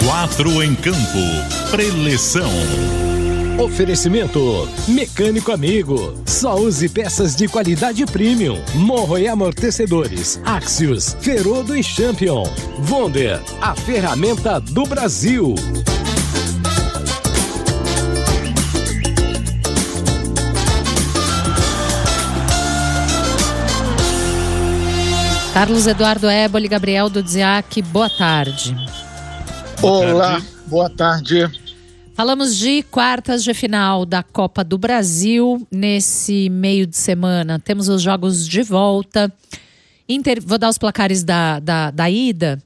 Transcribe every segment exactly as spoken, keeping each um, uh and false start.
Quatro em campo. Preleção. Oferecimento Mecânico Amigo. Só use peças de qualidade premium. Morro e amortecedores. Axios, Ferodo e Champion. Wonder, a ferramenta do Brasil. Carlos Eduardo Éboli, Gabriel Dudziak, boa tarde. Boa Olá, tarde. Boa tarde. Falamos de quartas de final da Copa do Brasil nesse meio de semana. Temos os jogos de volta. Inter... Vou dar os placares da, da, da ida,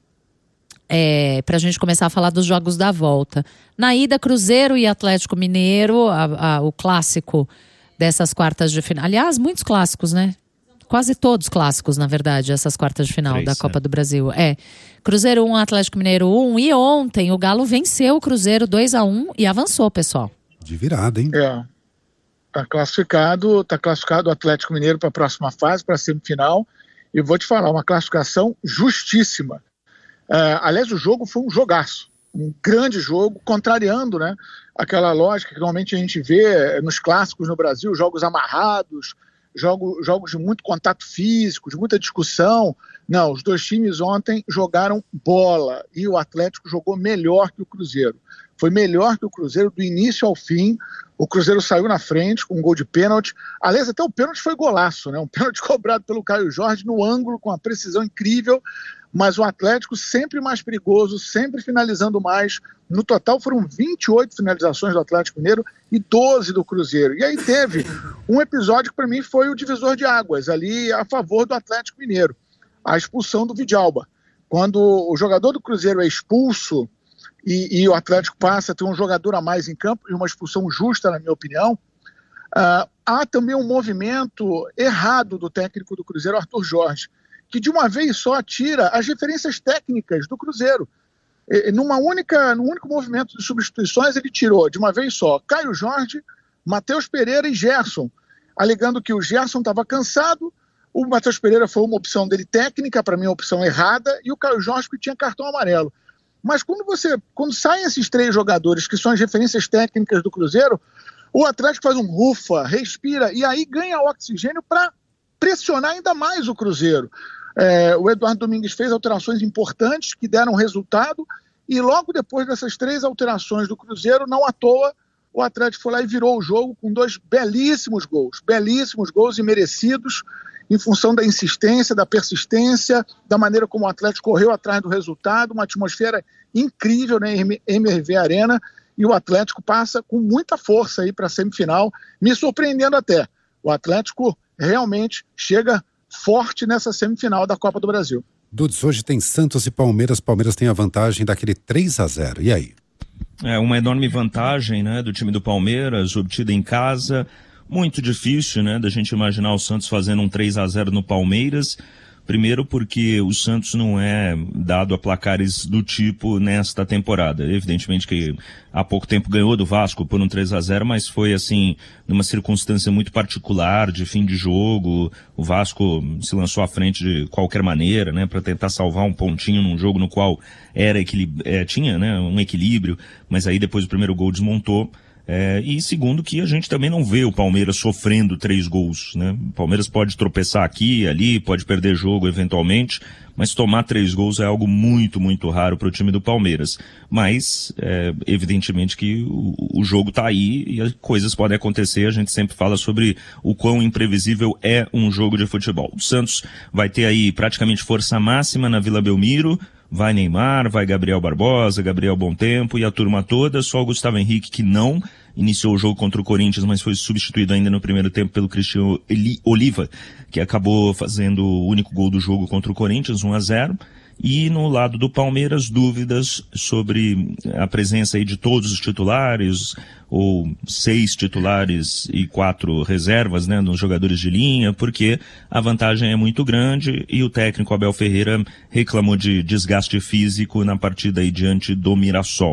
é, para a gente começar a falar dos jogos da volta. Na ida, Cruzeiro e Atlético Mineiro, a, a, o clássico dessas quartas de final. Aliás, muitos clássicos, né? Quase todos clássicos, na verdade, essas quartas de final Três, da Copa é. do Brasil. É, Cruzeiro um, Atlético Mineiro um. E ontem o Galo venceu o Cruzeiro dois a um e avançou, pessoal. De virada, hein? É. Tá classificado, tá classificado o Atlético Mineiro para a próxima fase, para a semifinal. E vou te falar, uma classificação justíssima. É, aliás, o jogo foi um jogaço. Um grande jogo, contrariando, né, aquela lógica que normalmente a gente vê nos clássicos no Brasil, jogos amarrados, Jogo, jogos de muito contato físico, de muita discussão. Não, os dois times ontem jogaram bola e o Atlético jogou melhor que o Cruzeiro. Foi melhor que o Cruzeiro do início ao fim. O Cruzeiro saiu na frente com um gol de pênalti. Aliás, até o pênalti foi golaço, né? Um pênalti cobrado pelo Caio Jorge no ângulo, com uma precisão incrível. Mas o Atlético sempre mais perigoso, sempre finalizando mais. No total foram vinte e oito finalizações do Atlético Mineiro e doze do Cruzeiro. E aí teve um episódio que para mim foi o divisor de águas, ali a favor do Atlético Mineiro. A expulsão do Vidalba. Quando o jogador do Cruzeiro é expulso e, e o Atlético passa a ter um jogador a mais em campo, e uma expulsão justa, na minha opinião, uh, há também um movimento errado do técnico do Cruzeiro, Arthur Jorge, que de uma vez só tira as referências técnicas do Cruzeiro. E, numa única, num único movimento de substituições, ele tirou de uma vez só Caio Jorge, Matheus Pereira e Gerson, alegando que o Gerson estava cansado, o Matheus Pereira foi uma opção dele técnica, para mim uma opção errada, e o Caio Jorge que tinha cartão amarelo. Mas quando, você, quando saem esses três jogadores, que são as referências técnicas do Cruzeiro, o Atlético faz um rufa, respira, e aí ganha oxigênio para pressionar ainda mais o Cruzeiro. É, o Eduardo Domingues fez alterações importantes que deram resultado, e logo depois dessas três alterações do Cruzeiro, não à toa, o Atlético foi lá e virou o jogo com dois belíssimos gols, belíssimos gols e merecidos, em função da insistência, da persistência, da maneira como o Atlético correu atrás do resultado, uma atmosfera incrível na M R V Arena, e o Atlético passa com muita força aí para a semifinal, me surpreendendo até. O Atlético realmente chega forte nessa semifinal da Copa do Brasil. Dudes, hoje tem Santos e Palmeiras. Palmeiras tem a vantagem daquele três a zero. E aí? É uma enorme vantagem, né, do time do Palmeiras, obtida em casa. Muito difícil, né, da gente imaginar o Santos fazendo um três a zero no Palmeiras. Primeiro porque o Santos não é dado a placares do tipo nesta temporada. Evidentemente que há pouco tempo ganhou do Vasco por um três a zero, mas foi assim, numa circunstância muito particular, de fim de jogo. O Vasco se lançou à frente de qualquer maneira, né, para tentar salvar um pontinho num jogo no qual era equilib- é, tinha, né, um equilíbrio, mas aí depois o primeiro gol desmontou. É, e segundo que a gente também não vê o Palmeiras sofrendo três gols, né? O Palmeiras pode tropeçar aqui, ali, pode perder jogo eventualmente, mas tomar três gols é algo muito, muito raro para o time do Palmeiras. Mas, é, evidentemente que o, o jogo tá aí e as coisas podem acontecer. A gente sempre fala sobre o quão imprevisível é um jogo de futebol. O Santos vai ter aí praticamente força máxima na Vila Belmiro. Vai Neymar, vai Gabriel Barbosa, Gabriel Bontempo e a turma toda, só o Gustavo Henrique que não iniciou o jogo contra o Corinthians, mas foi substituído ainda no primeiro tempo pelo Cristiano Oliva, que acabou fazendo o único gol do jogo contra o Corinthians, um a zero. E no lado do Palmeiras, dúvidas sobre a presença aí de todos os titulares, ou seis titulares e quatro reservas, né, nos jogadores de linha, porque a vantagem é muito grande e o técnico Abel Ferreira reclamou de desgaste físico na partida aí diante do Mirassol.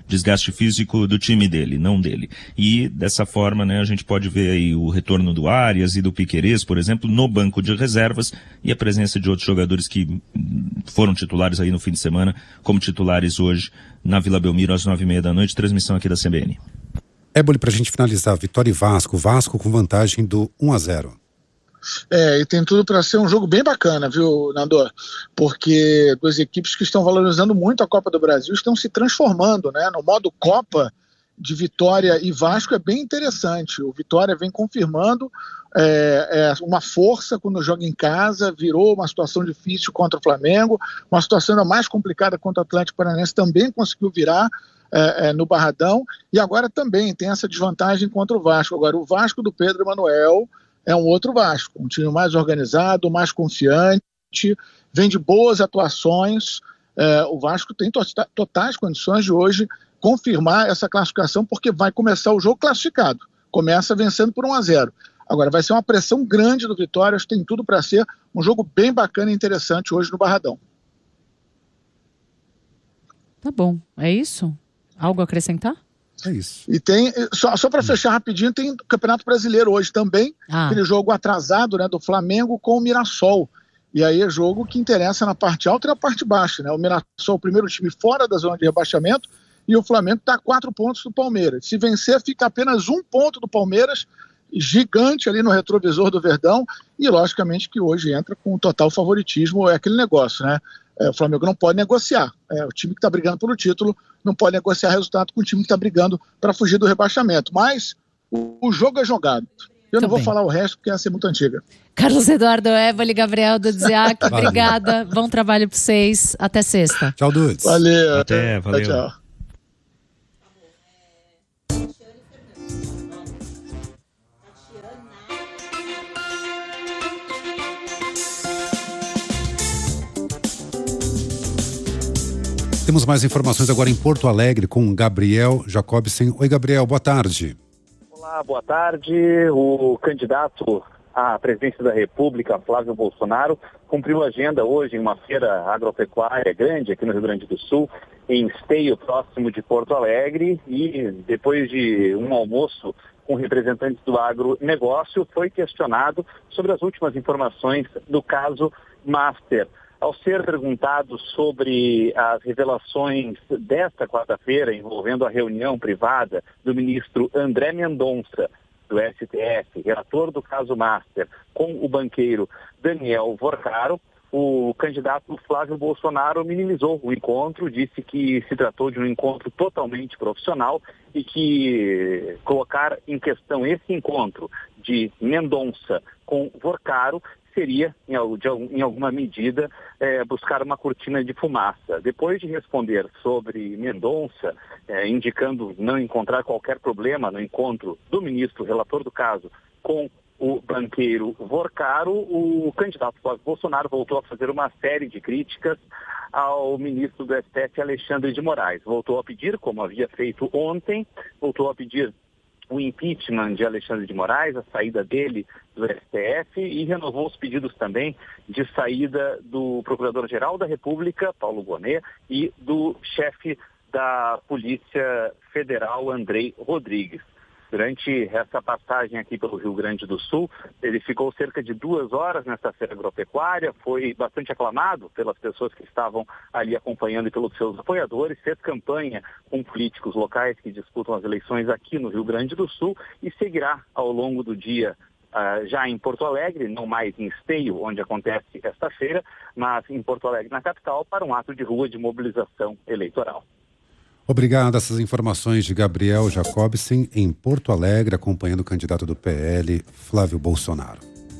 desgaste físico do time dele, não dele. E dessa forma, né, a gente pode ver aí o retorno do Arias e do Piquerez, por exemplo, no banco de reservas, e a presença de outros jogadores que foram titulares aí no fim de semana, como titulares hoje na Vila Belmiro às nove e meia da noite, transmissão aqui da C B N. Éboli, pra gente finalizar, Vitória e Vasco, Vasco com vantagem do um a zero. É, e tem tudo para ser um jogo bem bacana, viu, Nando? Porque duas equipes que estão valorizando muito a Copa do Brasil estão se transformando, né? No modo Copa de Vitória e Vasco é bem interessante. O Vitória vem confirmando é, é, uma força quando joga em casa, virou uma situação difícil contra o Flamengo, uma situação ainda mais complicada contra o Atlético Paranaense, também conseguiu virar é, é, no Barradão, e agora também tem essa desvantagem contra o Vasco. Agora, o Vasco do Pedro Emanuel é um outro Vasco, um time mais organizado, mais confiante, vem de boas atuações. É, o Vasco tem to- totais condições de hoje confirmar essa classificação, porque vai começar o jogo classificado. Começa vencendo por um a zero. Agora, vai ser uma pressão grande do Vitória, acho que tem tudo para ser um jogo bem bacana e interessante hoje no Barradão. Tá bom, é isso? Algo a acrescentar? É isso. E tem, só, só para fechar rapidinho, tem Campeonato Brasileiro hoje também, Ah. aquele jogo atrasado, né, do Flamengo com o Mirassol. E aí é jogo que interessa na parte alta e na parte baixa, né? O Mirassol, o primeiro time fora da zona de rebaixamento, e o Flamengo está a quatro pontos do Palmeiras. Se vencer, fica apenas um ponto do Palmeiras, gigante ali no retrovisor do Verdão, e logicamente que hoje entra com total favoritismo, é aquele negócio, né? É, o Flamengo não pode negociar. É, o time que está brigando pelo título não pode negociar resultado com o time que está brigando para fugir do rebaixamento. Mas o, o jogo é jogado. Eu não Muito vou bem. falar o resto, porque essa é muito antiga. Carlos Eduardo Éboli, Gabriel Dudziak, Valeu. obrigada. Bom trabalho para vocês. Até sexta. Tchau, Dudes. Valeu. Até, valeu. Tchau, tchau. Temos mais informações agora em Porto Alegre com Gabriel Jacobsen. Oi, Gabriel, boa tarde. Olá, boa tarde. O candidato à presidência da República, Flávio Bolsonaro, cumpriu a agenda hoje em uma feira agropecuária grande aqui no Rio Grande do Sul, em Esteio, próximo de Porto Alegre, e depois de um almoço com representantes do agronegócio, foi questionado sobre as últimas informações do caso Master. Ao ser perguntado sobre as revelações desta quarta-feira envolvendo a reunião privada do ministro André Mendonça, do S T F, relator do caso Master, com o banqueiro Daniel Vorcaro, o candidato Flávio Bolsonaro minimizou o encontro, disse que se tratou de um encontro totalmente profissional e que colocar em questão esse encontro de Mendonça com Vorcaro seria, em, de, em alguma medida, é, buscar uma cortina de fumaça. Depois de responder sobre Mendonça, é, indicando não encontrar qualquer problema no encontro do ministro relator do caso com o banqueiro Vorcaro, o candidato Flávio Bolsonaro voltou a fazer uma série de críticas ao ministro do S T F, Alexandre de Moraes. Voltou a pedir, como havia feito ontem, voltou a pedir o impeachment de Alexandre de Moraes, a saída dele do S T F, e renovou os pedidos também de saída do Procurador-Geral da República, Paulo Gonet, e do chefe da Polícia Federal, Andrei Rodrigues. Durante essa passagem aqui pelo Rio Grande do Sul, ele ficou cerca de duas horas nessa feira agropecuária, foi bastante aclamado pelas pessoas que estavam ali acompanhando e pelos seus apoiadores, fez campanha com políticos locais que disputam as eleições aqui no Rio Grande do Sul e seguirá ao longo do dia uh, já em Porto Alegre, não mais em Esteio, onde acontece esta feira, mas em Porto Alegre, na capital, para um ato de rua de mobilização eleitoral. Obrigado. Essas informações de Gabriel Jacobsen em Porto Alegre, acompanhando o candidato do P L, Flávio Bolsonaro.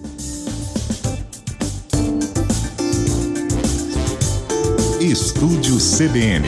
Estúdio C B N.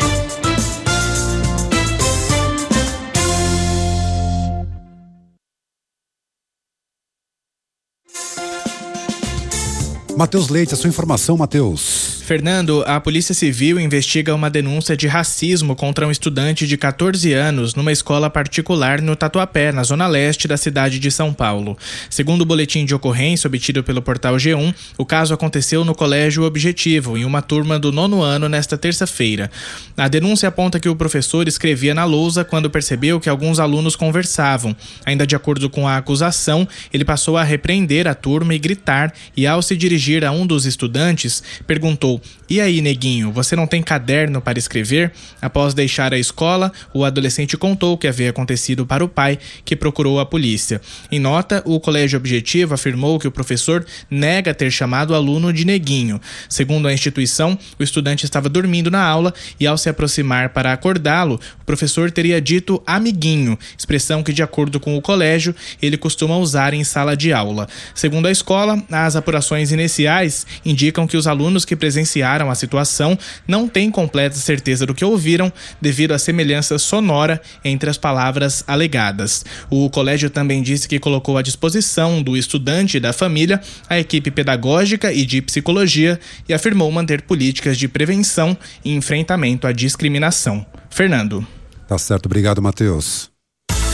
Matheus Leite, a sua informação, Matheus. Fernando, a Polícia Civil investiga uma denúncia de racismo contra um estudante de catorze anos numa escola particular no Tatuapé, na zona leste da cidade de São Paulo. Segundo o boletim de ocorrência obtido pelo portal G um, o caso aconteceu no Colégio Objetivo, em uma turma do nono ano, nesta terça-feira. A denúncia aponta que o professor escrevia na lousa quando percebeu que alguns alunos conversavam. Ainda de acordo com a acusação, ele passou a repreender a turma e gritar, e ao se dirigir a um dos estudantes, perguntou: "E aí, neguinho, você não tem caderno para escrever?" Após deixar a escola, o adolescente contou o que havia acontecido para o pai, que procurou a polícia. Em nota, o Colégio Objetivo afirmou que o professor nega ter chamado o aluno de neguinho. Segundo a instituição, o estudante estava dormindo na aula e, ao se aproximar para acordá-lo, o professor teria dito amiguinho, expressão que, de acordo com o colégio, ele costuma usar em sala de aula. Segundo a escola, as apurações iniciais indicam que os alunos que presenciaram a situação não têm completa certeza do que ouviram devido à semelhança sonora entre as palavras alegadas. O colégio também disse que colocou à disposição do estudante e da família a equipe pedagógica e de psicologia e afirmou manter políticas de prevenção e enfrentamento à discriminação. Fernando. Tá certo, obrigado, Matheus.